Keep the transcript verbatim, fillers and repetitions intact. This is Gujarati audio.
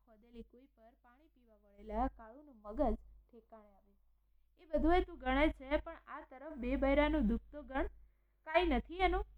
ખોદેલી કુઈ પર પાણી પીવા વળેલા કાળુનું મગજ ઠેકાણે આવે. એ બધુંય તું ગણે છે, પણ આ તરફ બે બૈરાનું દુઃખ તો ગણ. કાંઈ નથી એનું?